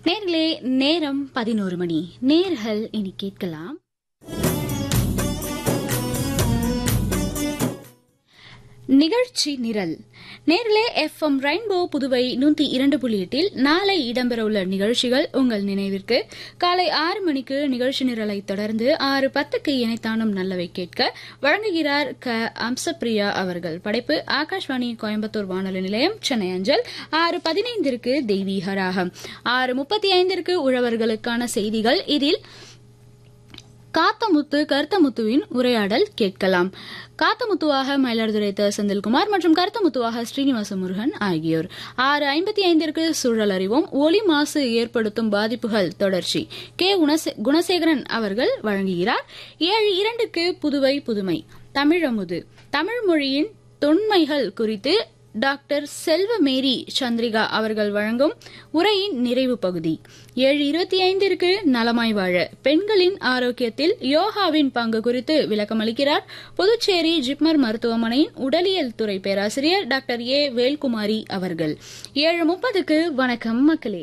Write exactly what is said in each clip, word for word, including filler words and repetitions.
நேர்களே, நேரம் பதினோரு மணி. நேர்கள் இனி கேட்கலாம் நிகழ்ச்சி நிரல். நேர்களே, எஃப் எம் ரெயின்போ புதுவை நூத்தி இரண்டு புள்ளி எட்டில் நாளை இடம்பெறவுள்ள நிகழ்ச்சிகள் உங்கள் நினைவிற்கு. காலை ஆறு மணிக்கு நிகழ்ச்சி நிரலை தொடர்ந்து ஆறு பத்துக்கு இணைத்தானும் நல்லவை கேட்க வழங்குகிறார் க அம்சப்பிரியா அவர்கள். படைப்பு ஆகாஷ்வாணி கோயம்புத்தூர் வானொலி நிலையம், சென்னை அஞ்சல். ஆறு பதினைந்திற்கு தெய்வீக ராகம். ஆறு முப்பத்தி ஐந்திற்கு உழவர்களுக்கான செய்திகள். இதில் காத்தமுத்து கருத்தமுத்துவின் உரையாடல் கேட்கலாம். காத்தமுத்துவாக மயிலாடுதுறை த செந்தில்குமார் மற்றும் கருத்தமுத்துவாக ஸ்ரீனிவாச முருகன் ஆகியோர். ஆறு ஐம்பத்தி ஐந்திற்கு சூழல் அறிவோம். ஒலி மாசு ஏற்படுத்தும் பாதிப்புகள் தொடர்ச்சி கே குணசேகரன் அவர்கள் வழங்குகிறார். ஏழு இரண்டுக்கு புதுவை புதுமை தமிழமுது. தமிழ் மொழியின் தொன்மைகள் குறித்து டாக்டர் செல்வமேரி சந்திரிகா அவர்கள் வழங்கும் உரையின் நிறைவு பகுதி. ஏழு இருபத்தி ஐந்திற்கு நலமாய் வாழ பெண்களின் ஆரோக்கியத்தில் யோகாவின் பங்கு குறித்து விளக்கமளிக்கிறார் புதுச்சேரி ஜிப்மர் மருத்துவமனையின் உடலியல் துறை பேராசிரியர் டாக்டர் ஏ வேல்குமாரி அவர்கள். ஏழு முப்பதுக்கு வணக்கம் மக்களே.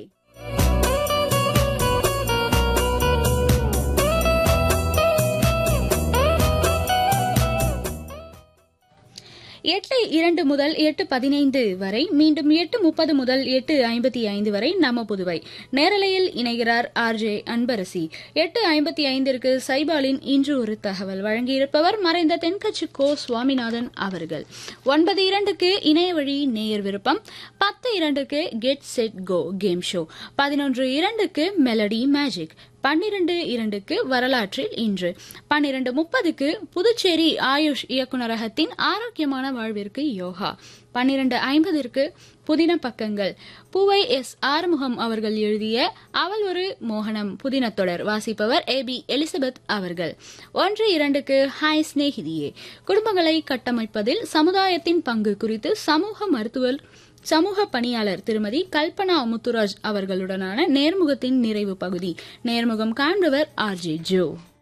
எட்டு இரண்டு முதல் எட்டு பதினைந்து வரை, மீண்டும் எட்டு முப்பது முதல் எட்டு ஐம்பத்தி ஐந்து வரை நம்ம புதுவை நேரலையில் இணைகிறார் ஆர் ஜே அன்பரசி. எட்டு ஐம்பத்தி ஐந்திற்கு சைபாலின் இன்று ஒரு தகவல் வழங்கியிருப்பவர் மறைந்த தென்கட்சி கோ சுவாமிநாதன் அவர்கள். ஒன்பது இரண்டுக்கு இணைய வழி நேயர் விருப்பம். பத்து இரண்டுக்கு get set go game show. பதினொன்று இரண்டுக்கு மெலடி மேஜிக். பன்னிரண்டு இரண்டுக்கு வரலாற்றில் இன்று. பன்னிரண்டு முப்பதுக்கு புதுச்சேரி ஆயுஷ் இயக்குநரகத்தின் ஆரோக்கியமான வாழ்விற்கு யோகா. பன்னிரண்டு ஐம்பதற்கு புதின பக்கங்கள். பூவை எஸ் ஆறுமுகம் அவர்கள் எழுதிய அவள் ஒரு மோகனம் புதினத்தொடர் வாசிப்பவர் ஏ பி எலிசபெத் அவர்கள். ஒன்று இரண்டுக்கு ஹாய் ஸ்நேகிதியே. குடும்பங்களை கட்டமைப்பதில் சமுதாயத்தின் பங்கு குறித்து சமூக மருத்துவர் சமூக பணியாளர் திருமதி கல்பனா முத்துராஜ் அவர்களுடனான நேர்முகத்தின் நிறைவு பகுதி. நேர்முகம் காண்பவர் ஆர் ஜே ஜோ.